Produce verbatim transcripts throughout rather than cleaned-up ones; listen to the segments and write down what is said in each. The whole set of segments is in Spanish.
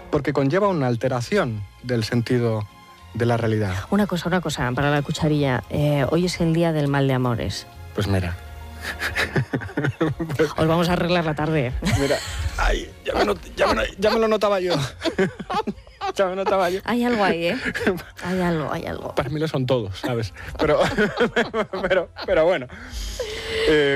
porque conlleva una alteración del sentido de la realidad. Una cosa, una cosa, para la cucharilla. Eh, hoy es el día del mal de amores. Pues mira. Os vamos a arreglar la tarde. Mira, ay, ya me, not, ya me, ya me lo notaba yo. Ya me notaba yo. Hay algo ahí, ¿eh? Hay algo, hay algo. Para mí lo son todos, ¿sabes? Pero, pero, pero bueno. Eh,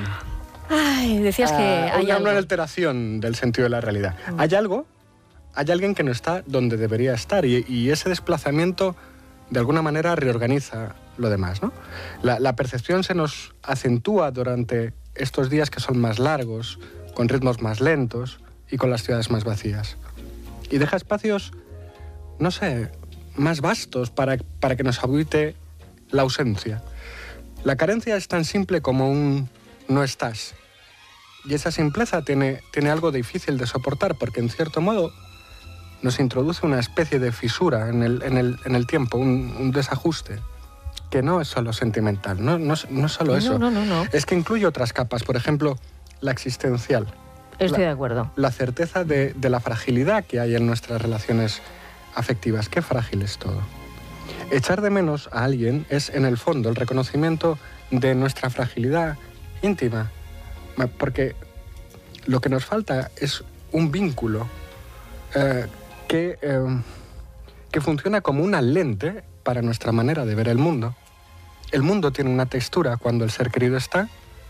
Ay, decías que uh, hay una, algo. una alteración del sentido de la realidad. Mm. Hay algo, hay alguien que no está donde debería estar y, y ese desplazamiento de alguna manera reorganiza lo demás, ¿no? La, la percepción se nos acentúa durante estos días que son más largos, con ritmos más lentos y con las ciudades más vacías. Y deja espacios, no sé, más vastos para, para que nos habite la ausencia. La carencia es tan simple como un no estás. Y esa simpleza tiene, tiene algo difícil de soportar porque, en cierto modo, nos introduce una especie de fisura en el, en el, en el tiempo, un, un desajuste, que no es solo sentimental, no, no, no es solo eso. No, no, no, no. Es que incluye otras capas, por ejemplo, la existencial. Estoy la, de acuerdo. La certeza de, de la fragilidad que hay en nuestras relaciones afectivas. Qué frágil es todo. Echar de menos a alguien es, en el fondo, el reconocimiento de nuestra fragilidad íntima, porque lo que nos falta es un vínculo eh, que, eh, que funciona como una lente para nuestra manera de ver el mundo. El mundo tiene una textura cuando el ser querido está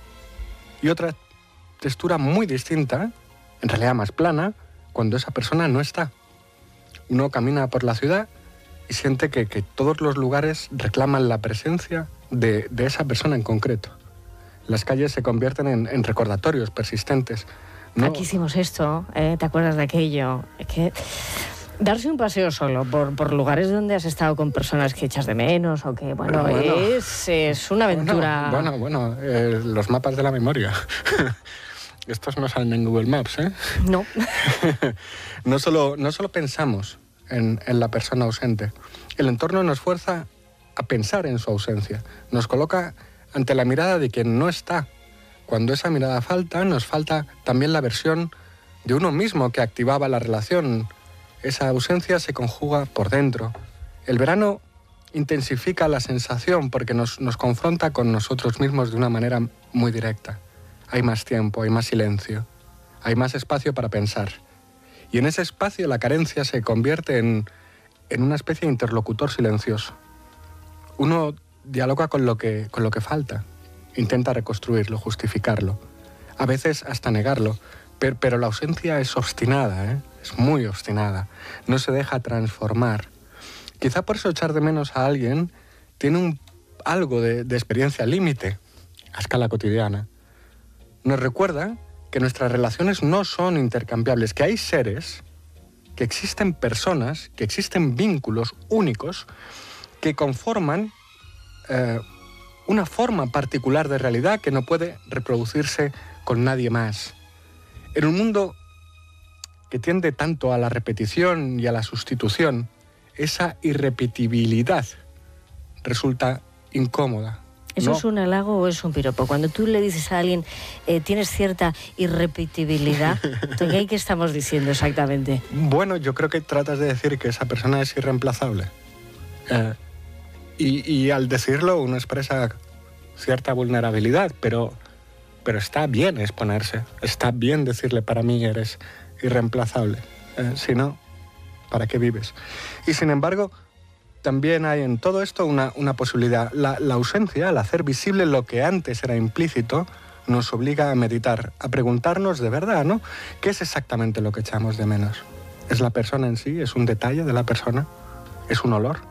y otra textura muy distinta, en realidad más plana, cuando esa persona no está. Uno camina por la ciudad y siente que, que todos los lugares reclaman la presencia de, de esa persona en concreto. Las calles se convierten en, en recordatorios persistentes. ¿No? Aquí hicimos esto, ¿eh? ¿Te acuerdas de aquello? Es que darse un paseo solo por, por lugares donde has estado con personas que echas de menos o que, bueno, bueno es, es una aventura... Bueno, bueno, bueno eh, los mapas de la memoria. Estos no salen en Google Maps, ¿eh? No. no, solo, no solo pensamos en, en la persona ausente. El entorno nos fuerza a pensar en su ausencia. Nos coloca ante la mirada de quien no está. Cuando esa mirada falta, nos falta también la versión de uno mismo que activaba la relación. Esa ausencia se conjuga por dentro. El verano intensifica la sensación porque nos, nos confronta con nosotros mismos de una manera muy directa. Hay más tiempo, hay más silencio, hay más espacio para pensar. Y en ese espacio la carencia se convierte en, en una especie de interlocutor silencioso. Uno dialoga con lo que, con lo que falta, intenta reconstruirlo, justificarlo, a veces hasta negarlo, pero, pero la ausencia es obstinada, ¿eh? Es muy obstinada, no se deja transformar. Quizá por eso echar de menos a alguien tiene un, algo de, de experiencia límite a escala cotidiana. Nos recuerda que nuestras relaciones no son intercambiables, que hay seres, que existen personas, que existen vínculos únicos que conforman eh, una forma particular de realidad que no puede reproducirse con nadie más. En un mundo que tiende tanto a la repetición y a la sustitución, esa irrepetibilidad resulta incómoda. ¿Eso no. es un halago o es un piropo? Cuando tú le dices a alguien, eh, tienes cierta irrepetibilidad, ¿qué, ¿qué estamos diciendo exactamente? Bueno, yo creo que tratas de decir que esa persona es irreemplazable. Eh, y, y al decirlo uno expresa cierta vulnerabilidad, pero, pero está bien exponerse. Está bien decirle, para mí eres irreemplazable. Eh, si no, ¿para qué vives? Y sin embargo, también hay en todo esto una, una posibilidad. La, la ausencia, al hacer visible lo que antes era implícito, nos obliga a meditar, a preguntarnos de verdad, ¿no? ¿Qué es exactamente lo que echamos de menos? ¿Es la persona en sí? ¿Es un detalle de la persona? ¿Es un olor?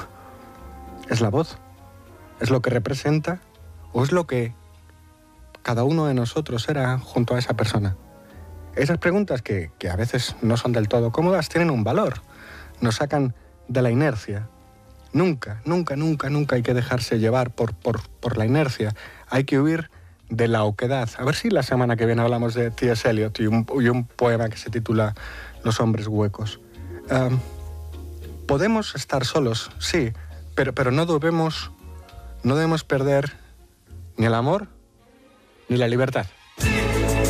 ¿Es la voz? ¿Es lo que representa? ¿O es lo que cada uno de nosotros era junto a esa persona? Esas preguntas que, que a veces no son del todo cómodas tienen un valor. Nos sacan de la inercia. Nunca, nunca, nunca, nunca hay que dejarse llevar por, por, por la inercia. Hay que huir de la oquedad. A ver si la semana que viene hablamos de T S Eliot y un, y un poema que se titula Los hombres huecos. Um, podemos estar solos, sí, pero, pero no debemos, no debemos perder ni el amor ni la libertad.